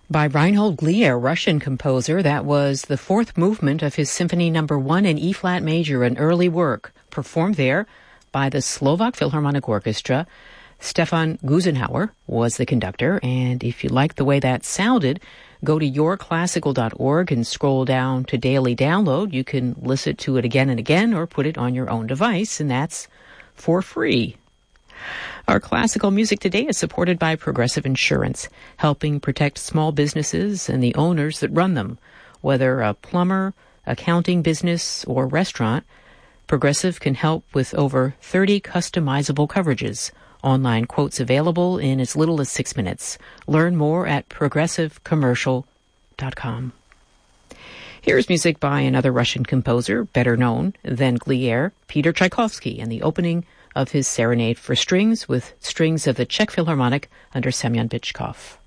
By Reinhold Glier, Russian composer. That was the fourth movement of his Symphony No. 1 in E-flat major, an early work, performed there by the Slovak Philharmonic Orchestra. Stefan Gusenhauer was the conductor, and if you like the way that sounded, go to yourclassical.org and scroll down to Daily Download. You can listen to it again and again or put it on your own device, and that's for free. Our classical music today is supported by Progressive Insurance, helping protect small businesses and the owners that run them. Whether a plumber, accounting business, or restaurant, Progressive can help with over 30 customizable coverages. Online quotes available in as little as 6 minutes. Learn more at progressivecommercial.com. Here's music by another Russian composer, better known than Glier, Peter Tchaikovsky, and the opening of his Serenade for Strings with strings of the Czech Philharmonic under Semyon Bychkov.